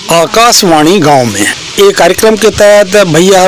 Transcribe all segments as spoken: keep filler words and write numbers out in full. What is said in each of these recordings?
आकाशवाणी गांव में एक कार्यक्रम के तहत भैया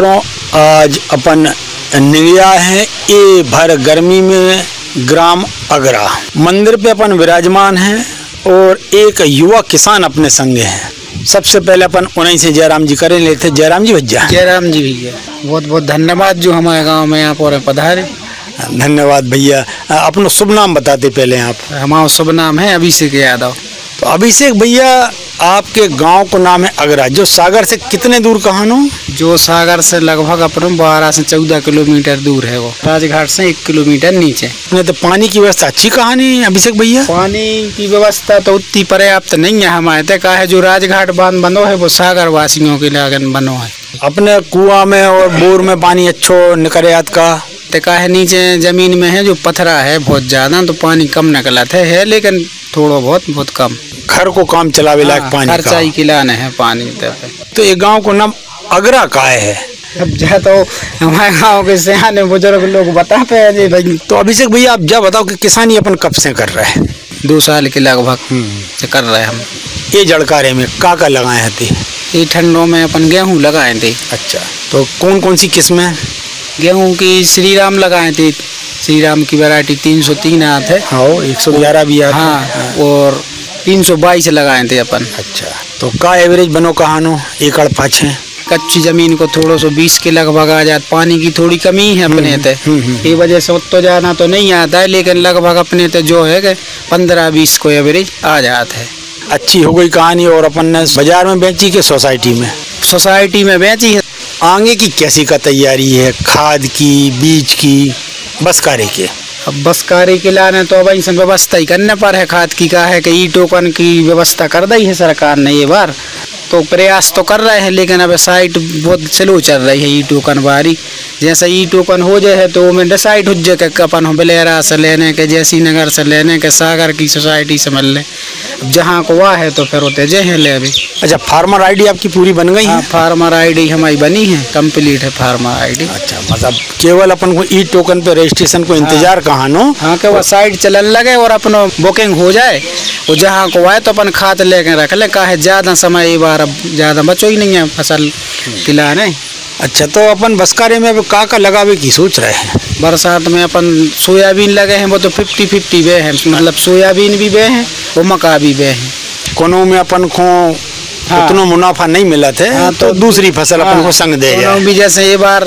आज अपन निगया है ये भर गर्मी में ग्राम अगरा मंदिर पे अपन विराजमान हैं और एक युवा किसान अपने संगे हैं। सबसे पहले अपन उन्हीं से जयराम जी करें लेते। जयराम जी भैया। जयराम जी भैया, बहुत बहुत धन्यवाद जो हमारे गांव में यहाँ पर पधारे। धन्यवाद भैया। अपना शुभ नाम बताते पहले आप। हमारा शुभ नाम है अभिषेक यादव। तो अभिषेक भैया आपके गांव का नाम है अगरा, जो सागर से कितने दूर कहाँ नो? जो सागर से लगभग अपन बारह से चौदह किलोमीटर दूर है, वो राजघाट से एक किलोमीटर नीचे। तो पानी की व्यवस्था अच्छी कहानी अभिषेक भैया? पानी की व्यवस्था तो उतनी पर्याप्त नहीं है हमारे तक का है। जो राजघाट बांध बनो है वो सागर वासियों के लिए बनो है। अपने कुआं में और बोर में पानी अच्छो निकले का का है। नीचे जमीन में है जो पथरा है बहुत ज्यादा, तो पानी कम निकलता है, है लेकिन थोड़ा बहुत बहुत कम। घर को काम चलावे लायक हाँ, पानी खर्चा ही खिलाना है पानी। तो ये गांव को नाम अगरा का है। अब जा तो हमारे गांव के सियाने बुजुर्ग लोग बताते हैं जी भाई। तो अभिषेक भैया आप जा बताओ कि किसानी अपन कब से कर रहे हैं? दो साल के लगभग से कर रहे हैं हम। ये जड़कारे में का का लगाए थे? ये ठंडों में अपन गेहूँ लगाए थे। अच्छा, तो कौन कौन सी किस्में? गेहूँ की श्री राम लगाए थे। श्री राम की वैरायटी तीन सौ तीन आते है। हाँ, एक सौ ग्यारह भी आते। हाँ, हाँ, और तीन सौ बाईस लगाए थे अपन। अच्छा, तो का एवरेज बनो कहानो एकड़ पाछे? कच्ची जमीन को थोड़ा सौ बीस के लगभग आ जाता। पानी की थोड़ी कमी है अपने ते, ये वजह से उतना जाना तो नहीं आता है, लेकिन लगभग अपने ते जो है पंद्रह बीस को एवरेज आ जाता है। अच्छी हो गई कहानी। और अपन ने बाजार में बेची के सोसाइटी में? सोसाइटी में बेची है। आगे की कैसी का तैयारी है? खाद की, बीज की, बसकारे के? अब बसकारे के लाने तो अब ऐसा व्यवस्था ही करने पर है। खाद की का है कि ई टोकन की व्यवस्था कर दी है सरकार ने ये बार, तो प्रयास तो कर रहे हैं, लेकिन अब साइट बहुत स्लो चल रही है ई टोकन बारी। जैसे ई टोकन हो जाए तो मैं डिसाइड हो जाए कि अपन बलेरा से लेने के, जैसी नगर से लेने के, सागर की सोसाइटी से मिल ले। अब जहाँ को वह है तो फिर होते जे हैं ले अभी। अच्छा, फार्मर आईडी आपकी पूरी बन गई है? फार्मर आईडी हमारी बनी है, कंप्लीट है फार्मर आईडी। अच्छा, मतलब केवल अपन को ई टोकन पे रजिस्ट्रेशन को इंतजार कहाँ नो? हाँ, के वह साइट चलन लगे और अपनो बुकिंग हो जाए, वो जहाँ को आए तो अपन खाद लेके रख ले। का है ज्यादा समय बार अब ज्यादा बचो ही नहीं है फसल खिलाने। अच्छा, तो अपन बसकारे में अब का का लगावे की सोच रहे हैं? बरसात में अपन सोयाबीन लगे हैं, वो तो फिफ्टी फिफ्टी बे हैं, मतलब सोयाबीन भी बे हैं और मक्का भी बे हैं। कोनो में अपन को हाँ, उतना मुनाफा नहीं मिला थे। हाँ, तो, तो दूसरी फसल हाँ, अपन को संग दे जाए। भी जैसे ये बार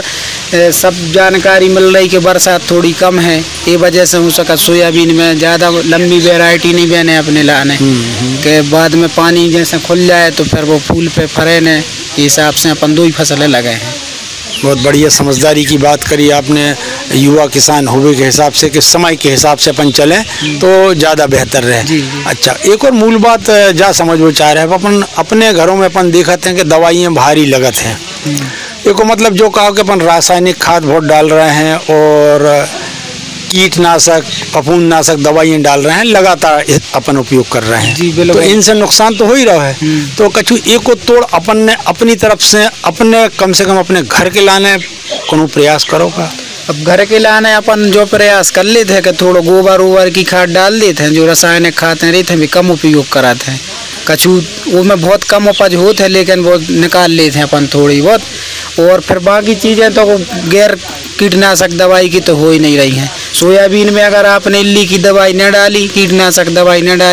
सब जानकारी मिल रही कि बरसात थोड़ी कम है, ये वजह से हो सका सोयाबीन में ज़्यादा लंबी वैरायटी नहीं बने अपने लाने के बाद में पानी जैसे खुल जाए तो फिर वो फूल पे फरे ने, हिसाब से अपन दो ही फसलें लगाए हैं। बहुत बढ़िया समझदारी की बात करी आपने। युवा किसान होने के हिसाब से कि समय के हिसाब से अपन चलें तो ज़्यादा बेहतर रहे। जी, जी। अच्छा, एक और मूल बात जा समझ वो चाह रहे हैं अपन अपने घरों में अपन देखते हैं कि दवाइयाँ भारी लगत हैं। एक मतलब जो कहा कि अपन रासायनिक खाद बहुत डाल रहे हैं और कीटनाशक फफूंदनाशक दवाइयाँ डाल रहे हैं, लगातार अपन उपयोग कर रहे हैं। जी, तो इनसे नुकसान तो हो ही रहा है। तो कछु एक को तोड़ अपन ने अपनी तरफ से अपने कम से कम अपने घर के लाने कोनो प्रयास करोगा? अब घर के लाने अपन जो प्रयास कर लेते हैं कि थोड़ा गोबर वोबर की खाद डाल देते हैं, जो रासायनिक खाद रहते हैं भी कम उपयोग कराते हैं। कछु वो में बहुत कम उपज होते है, लेकिन वो निकाल लेते हैं अपन थोड़ी बहुत। और फिर बाकी चीज़ें तो गैर कीटनाशक दवाई की तो हो ही नहीं रही हैं। सोयाबीन में अगर आपने इल्ली की दवाई न डाली, कीटनाशक दवाई न डाली,